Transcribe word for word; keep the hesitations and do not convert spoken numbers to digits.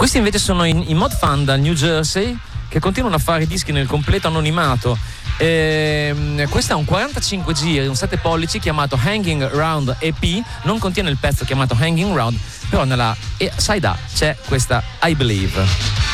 Questi invece sono i, i Mod Fan dal New Jersey, che continuano a fare dischi nel completo anonimato. Ehm, questo è un quarantacinque giri, un sette pollici chiamato Hanging Round E P. Non contiene il pezzo chiamato Hanging Round, però nella side A c'è questa I Believe.